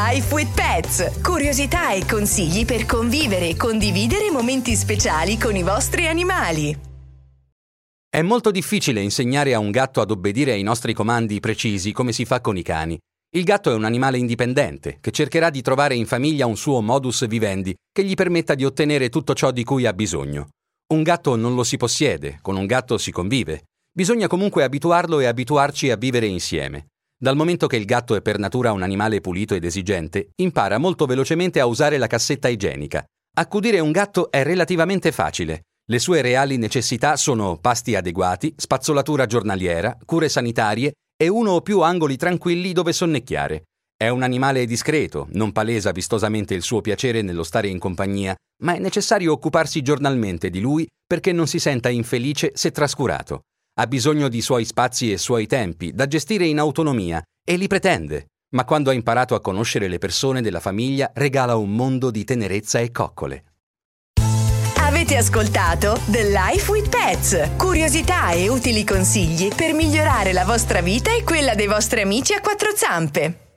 Life with Pets. Curiosità e consigli per convivere e condividere momenti speciali con i vostri animali. È molto difficile insegnare a un gatto ad obbedire ai nostri comandi precisi come si fa con i cani. Il gatto è un animale indipendente che cercherà di trovare in famiglia un suo modus vivendi che gli permetta di ottenere tutto ciò di cui ha bisogno. Un gatto non lo si possiede, con un gatto si convive. Bisogna comunque abituarlo e abituarci a vivere insieme. Dal momento che il gatto è per natura un animale pulito ed esigente, impara molto velocemente a usare la cassetta igienica. Accudire un gatto è relativamente facile. Le sue reali necessità sono pasti adeguati, spazzolatura giornaliera, cure sanitarie e uno o più angoli tranquilli dove sonnecchiare. È un animale discreto, non palesa vistosamente il suo piacere nello stare in compagnia, ma è necessario occuparsi giornalmente di lui perché non si senta infelice se trascurato. Ha bisogno di suoi spazi e suoi tempi, da gestire in autonomia, e li pretende. Ma quando ha imparato a conoscere le persone della famiglia, regala un mondo di tenerezza e coccole. Avete ascoltato The Life with Pets. Curiosità e utili consigli per migliorare la vostra vita e quella dei vostri amici a quattro zampe.